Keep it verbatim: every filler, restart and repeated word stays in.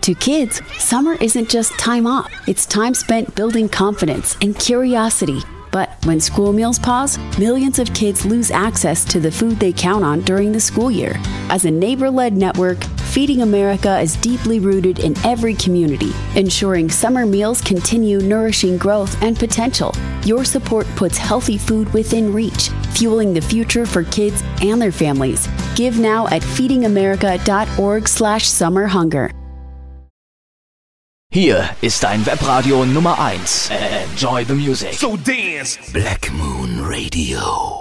To kids, summer isn't just time off. It's time spent building confidence and curiosity. But when school meals pause, millions of kids lose access to the food they count on during the school year. As a neighbor-led network, Feeding America is deeply rooted in every community, ensuring summer meals continue nourishing growth and potential. Your support puts healthy food within reach, fueling the future for kids and their families. Give now at feedingamerica.org slash summerhunger. Hier ist dein Webradio Nummer eins. Enjoy the music. So dance. Black Moon Radio.